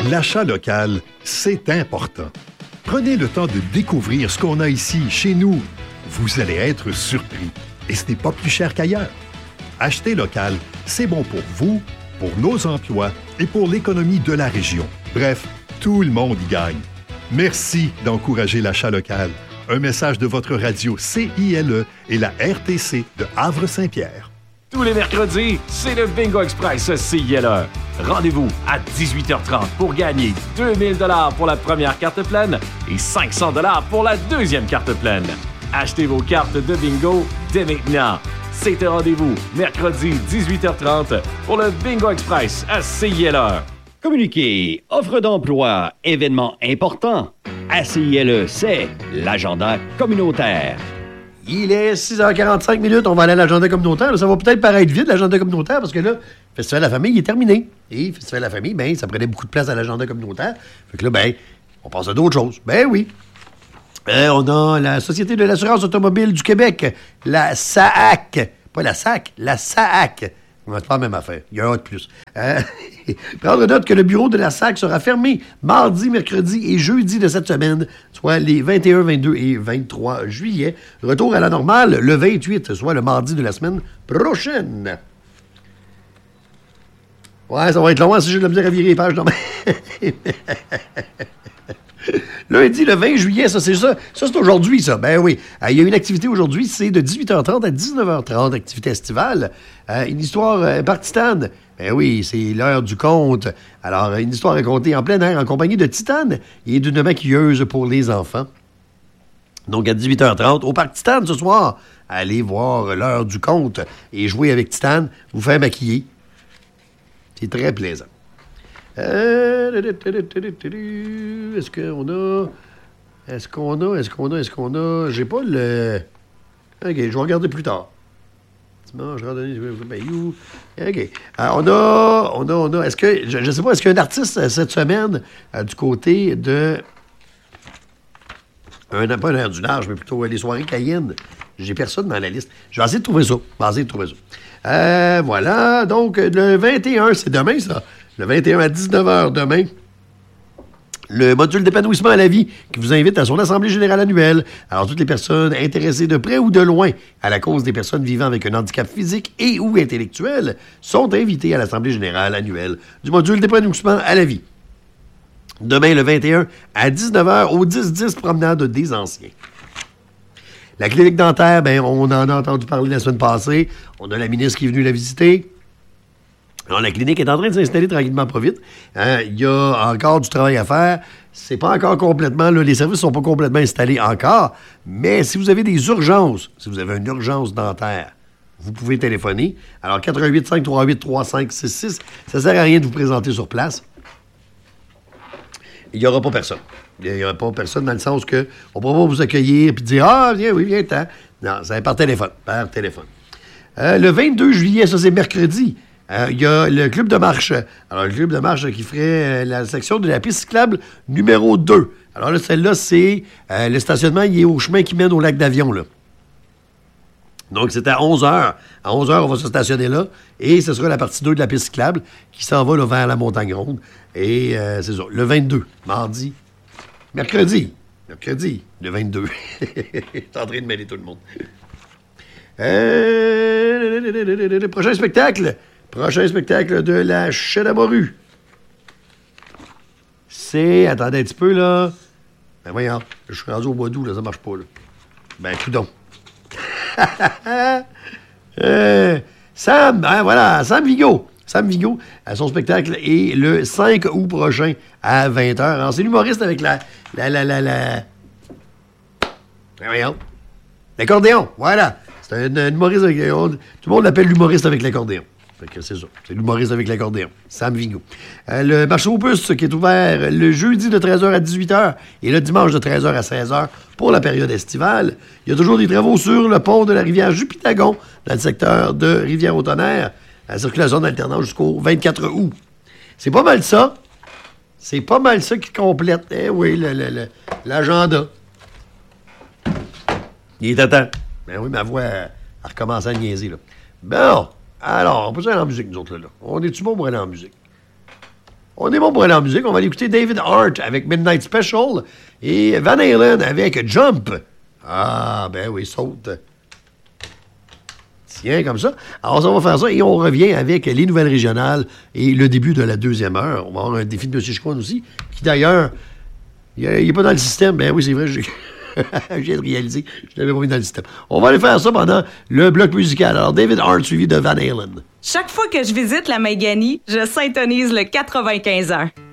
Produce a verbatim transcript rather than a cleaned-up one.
L'achat local, c'est important. Prenez le temps de découvrir ce qu'on a ici, chez nous. Vous allez être surpris. Et ce n'est pas plus cher qu'ailleurs. Acheter local, c'est bon pour vous, pour nos emplois et pour l'économie de la région. Bref, tout le monde y gagne. Merci d'encourager l'achat local. Un message de votre radio C I L E et la R T C de Havre-Saint-Pierre. Tous les mercredis, c'est le Bingo Express C I L E. Rendez-vous à dix-huit heures trente pour gagner deux mille dollars pour la première carte pleine et cinq cents dollars pour la deuxième carte pleine. Achetez vos cartes de bingo dès maintenant. C'est un rendez-vous mercredi dix-huit heures trente pour le Bingo Express à C I L E. Communiquer, offre d'emploi, événements importants. À C I L E, c'est l'agenda communautaire. Il est six heures quarante-cinq minutes, on va aller à l'agenda communautaire. Là, ça va peut-être paraître vide, l'agenda communautaire, parce que là, le Festival de la famille est terminé. Et le Festival de la famille, ben, ça prenait beaucoup de place à l'agenda communautaire. Fait que là, ben, on passe à d'autres choses. Ben oui. Euh, on a la Société de l'assurance automobile du Québec, la S A A C. Pas la S A C, la S A A C. C'est pas la même affaire. Il y a un de plus. Euh, prendre note que le bureau de la S A C sera fermé mardi, mercredi et jeudi de cette semaine, soit les vingt et un, vingt-deux et vingt-trois juillet. Retour à la normale le vingt-huit, soit le mardi de la semaine prochaine. Ouais, ça va être long hein, si j'ai de la misère à virer les pages. Non, mais... Lundi, le vingt juillet, ça, c'est ça. Ça, c'est aujourd'hui, ça. Ben oui. Il y a une activité aujourd'hui, c'est de dix-huit heures trente à dix-neuf heures trente, activité estivale. Euh, une histoire euh, par Titane. Ben oui, c'est l'heure du conte. Alors, une histoire racontée en plein air en compagnie de Titane et d'une maquilleuse pour les enfants. Donc, à dix-huit heures trente, au Parc Titane ce soir, allez voir l'heure du conte et jouer avec Titane, vous faire maquiller. C'est très plaisant. Euh, est-ce qu'on a... Est-ce qu'on a... Est-ce qu'on a... Est-ce qu'on a... J'ai pas le... OK, je vais regarder plus tard. Dimanche, randonnée... OK. Alors, on a... On a... On a... Est-ce que... Je ne sais pas, est-ce qu'il y a un artiste cette semaine euh, du côté de... Un, pas un air du large, mais plutôt euh, les soirées Cayenne. J'ai personne dans la liste. Je vais essayer de trouver ça. Je vais essayer de trouver ça. Euh, voilà. Donc, le vingt et un, c'est demain, ça. Le vingt et un à dix-neuf heures demain, le module d'épanouissement à la vie qui vous invite à son assemblée générale annuelle. Alors, toutes les personnes intéressées de près ou de loin à la cause des personnes vivant avec un handicap physique et ou intellectuel sont invitées à l'assemblée générale annuelle du module d'épanouissement à la vie. Demain, le vingt et un à dix-neuf heures au dix dix promenade des Anciens. La clinique dentaire, ben, on en a entendu parler la semaine passée. On a la ministre qui est venue la visiter. Alors, la clinique est en train de s'installer tranquillement, pas vite. Hein, il y a encore du travail à faire. C'est pas encore complètement... Là, les services sont pas complètement installés encore. Mais si vous avez des urgences, si vous avez une urgence dentaire, vous pouvez téléphoner. Alors, quatre un huit, cinq trois huit, trois cinq six six. Ça sert à rien de vous présenter sur place. Il n'y aura pas personne. Il n'y aura pas personne dans le sens que on ne pourra pas vous accueillir et dire « Ah, viens, oui, viens, t'as. » Non, ça va par téléphone. Par téléphone. Euh, le vingt-deux juillet, ça, c'est mercredi. Il euh, y a le club de marche. Alors, le club de marche qui ferait euh, la section de la piste cyclable numéro deux. Alors là, celle-là, c'est euh, le stationnement, il est au chemin qui mène au lac d'Avion, là. Donc, c'est à onze heures. À onze heures, on va se stationner là. Et ce sera la partie deux de la piste cyclable qui s'en va là, vers la Montagne Ronde. Et euh, c'est ça. Le vingt-deux, mardi. Mercredi. Mercredi, le vingt-deux. Je suis en train de mêler tout le monde. Euh, le prochain spectacle. Prochain spectacle de la Chedamorue. C'est... Attendez un petit peu, là. Ben voyons, je suis rendu au mois d'août, là, ça marche pas, là. Ben, coudonc. euh, Sam, hein, voilà, Sam Vigo. Sam Vigo, à son spectacle est le cinq août prochain à vingt heures. Alors, c'est l'humoriste avec la... La, la, la, la... Ben voyons. L'accordéon, voilà. C'est un, un humoriste avec... On, tout le monde l'appelle l'humoriste avec l'accordéon. Fait que c'est ça. C'est l'humoriste avec l'accordéon. Sam Vigo. Euh, le marché aux puces qui est ouvert le jeudi de treize heures à dix-huit heures et le dimanche de treize heures à seize heures pour la période estivale. Il y a toujours des travaux sur le pont de la rivière Jupitagon dans le secteur de Rivière-au-Tonnerre. La circulation d'alternance jusqu'au vingt-quatre août. C'est pas mal ça. C'est pas mal ça qui complète. Eh oui, le, le, le, l'agenda. Il est à temps. Ben oui, ma voix a recommencé à niaiser, là. Bon. Alors, on peut aller en musique, nous autres, là. là. On est-tu bon pour aller en musique? On est bon pour aller en musique. On va aller écouter David Hart avec Midnight Special et Van Halen avec Jump. Ah, ben oui, saute. Tiens, comme ça. Alors, ça, on va faire ça et on revient avec les nouvelles régionales et le début de la deuxième heure. On va avoir un défi de M. Chicoine aussi, qui d'ailleurs, il n'est pas dans le système. Ben oui, c'est vrai, je, je viens de réaliser, je l'avais pas mis dans le système. On va aller faire ça pendant le bloc musical. Alors, David Hart suivi de Van Halen. Chaque fois que je visite la Maigani, je syntonise le quatre-vingt-quinze heures.